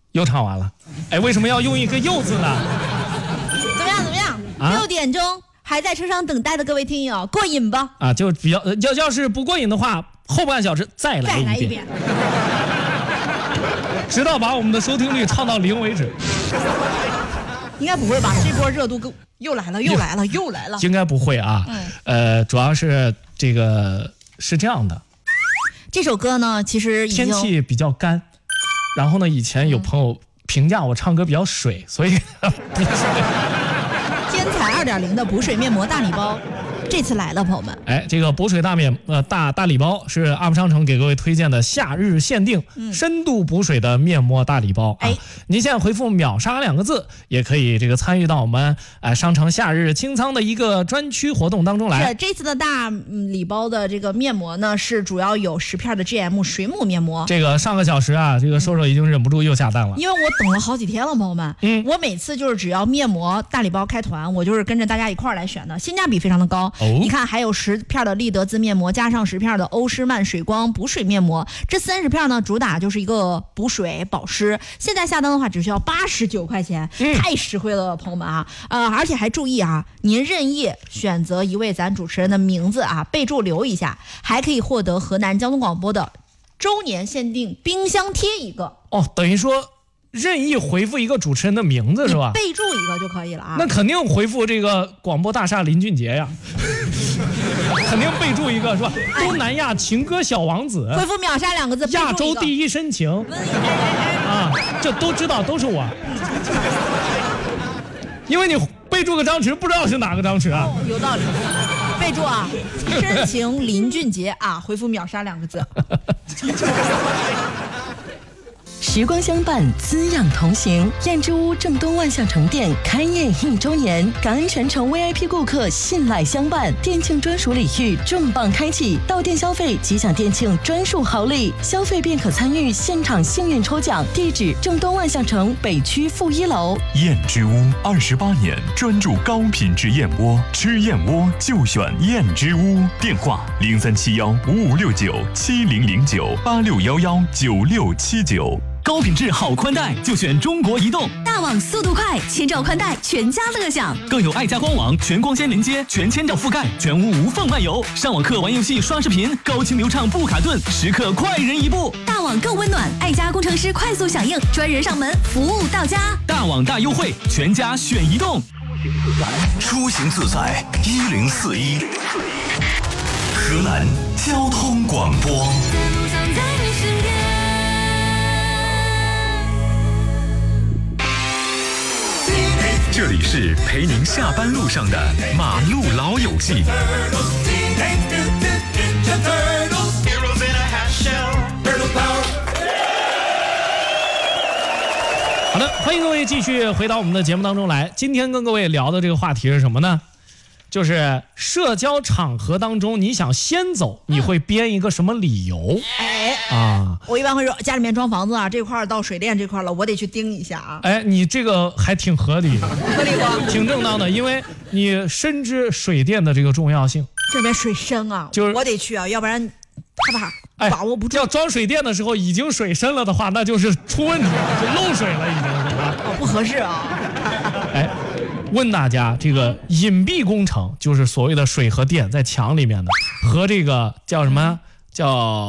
又唱完了。哎，为什么要用一个又字呢？ 怎么样？6点钟还在车上等待的各位听友，过瘾吧？ 啊，就比较要是不过瘾的话，后半小时再来一遍，直到把我们的收听率唱到0为止。 应该不会吧？这波热度又来了。 应该不会啊。主要是这个是这样的。 这首歌呢，其实已经天气比较干，然后呢，以前有朋友评价我唱歌比较水，所以天才2.0的补水面膜大礼包。这次来了，朋友们。 哎，这个补水大礼包是UP商城给各位推荐的夏日限定、深度补水的面膜大礼包。哎，您现在回复秒杀2个字，也可以这个参与到我们商城夏日清仓的一个专区活动当中来。 这次的大礼包的这个面膜呢，是主要有10片的 GM 水母面膜。 这个上个小时啊，这个瘦瘦已经忍不住又下单了， 因为我等了好几天了，朋友们。我每次就是只要面膜大礼包开团，我就是跟着大家一块儿来选的，性价比非常的高。你看，还有10片的丽德滋面膜，加上10片的欧诗漫水光补水面膜，这30片呢，主打就是一个补水保湿。现在下单的话，只需要89块钱，太实惠了，朋友们啊！而且还注意啊，您任意选择一位咱主持人的名字啊，备注留一下，还可以获得河南交通广播的周年限定冰箱贴一个。 哦，等于说任意回复一个主持人的名字是吧？ 备注一个就可以了啊。 那肯定回复这个广播大厦林俊杰呀，肯定备注一个是吧？东南亚情歌小王子， 回复秒杀2个字， 亚洲第一深情啊，这都知道都是我，因为你备注个张弛，不知道是哪个张弛啊。 有道理。备注啊，深情林俊杰啊，回复秒杀2个字。 时光相伴，滋养同行。燕之屋正东万象城店开业1周年，感恩全城 VIP 顾客信赖相伴，店庆专属礼遇重磅开启，到店消费即享店庆专属好礼，消费便可参与现场幸运抽奖。地址正东万象城北区负1楼。 燕之屋28年专注高品质燕窝，吃燕窝就选燕之屋。电话03715569700986119679。 高品质好宽带就选中国移动， 大网速度快，千兆宽带全家乐享， 更有爱家官网全光纤连接，全千兆覆盖，全屋无缝漫游，上网课玩游戏刷视频，高清流畅不卡顿，时刻快人一步。 大网更温暖，爱家工程师快速响应，专人上门服务到家。 大网大优惠，全家选移动。 出行自在1041，河南交通广播。这里是陪您下班路上的马路老友记。 好的，欢迎各位继续回到我们的节目当中来。今天跟各位聊的这个话题是什么呢？就是社交场合当中，你想先走，你会编一个什么理由？ 我一般会说家里面装房子啊，这块到水电这块了，我得去盯一下啊。 哎，你这个还挺合理的， 合理不？ 挺正当的，因为你深知水电的这个重要性。 这边水深啊，就是我得去啊，要不然怕把握不住。 要装水电的时候已经水深了的话，那就是出问题了，就漏水了已经是吧？ 不合适啊。 哎，问大家，这个隐蔽工程就是所谓的水和电在墙里面的，和这个叫什么叫